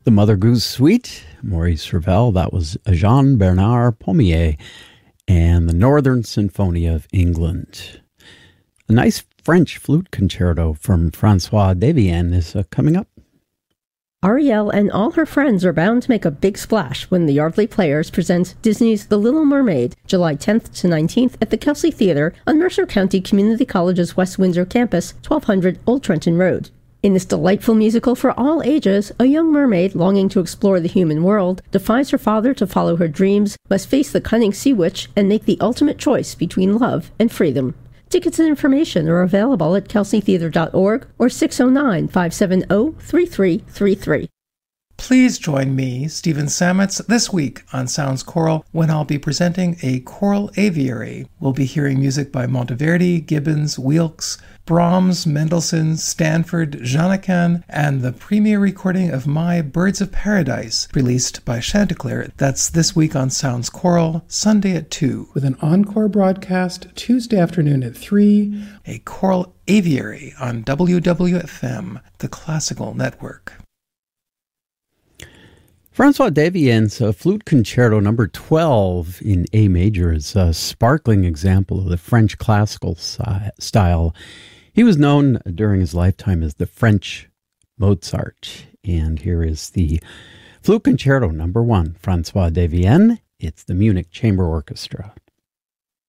The Mother Goose Suite, Maurice Ravel, that was Jean-Bernard Pommier, and the Northern Symphony of England. A nice French flute concerto from François Devienne is coming up. Ariel and all her friends are bound to make a big splash when the Yardley Players present Disney's The Little Mermaid, July 10th to 19th at the Kelsey Theater on Mercer County Community College's West Windsor campus, 1200 Old Trenton Road. In this delightful musical for all ages, a young mermaid longing to explore the human world defies her father to follow her dreams, must face the cunning sea witch, and make the ultimate choice between love and freedom. Tickets and information are available at kelseytheater.org or 609-570-3333. Please join me, Stephen Sametz, this week on Sounds Choral when I'll be presenting a choral aviary. We'll be hearing music by Monteverdi, Gibbons, Wilkes, Brahms, Mendelssohn, Stanford, Janican, and the premiere recording of My Birds of Paradise, released by Chanticleer. That's this week on Sounds Choral, Sunday at 2, with an encore broadcast Tuesday afternoon at 3, a choral aviary on WWFM, the Classical Network. François Devienne's Flute Concerto No. 12 in A major is a sparkling example of the French classical style. He was known during his lifetime as the French Mozart. And here is the Flute Concerto No. 1, François Devienne. It's the Munich Chamber Orchestra.